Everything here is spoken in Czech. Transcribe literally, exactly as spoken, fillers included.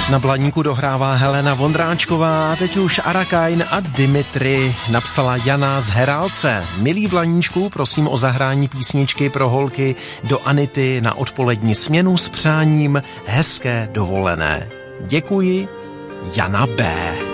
Na Blaníku dohrává Helena Vondráčková, teď už Arakain a Dimitri, napsala Jana z Herálce. Milí Blaníčku, prosím o zahrání písničky pro holky do Anity na odpolední směnu s přáním hezké dovolené. Děkuji, Jana B.